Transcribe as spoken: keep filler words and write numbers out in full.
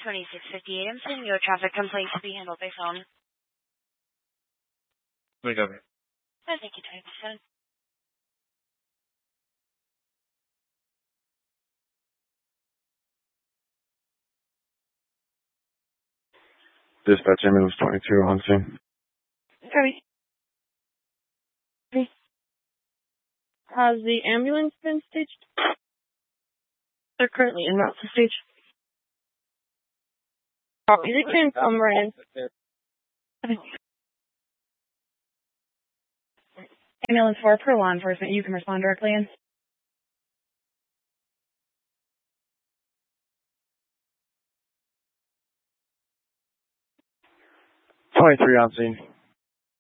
twenty-six fifty-eight. I'm sending you a traffic complaint to be handled by phone. Wake up. Oh, thank you, twenty percent. Dispatch ambulance twenty-two on scene. Sorry. Has the ambulance been staged? They're currently en route to stage. Copy. They can come right in. Okay. Ambulance four per law enforcement. You can respond directly in. twenty-three on scene.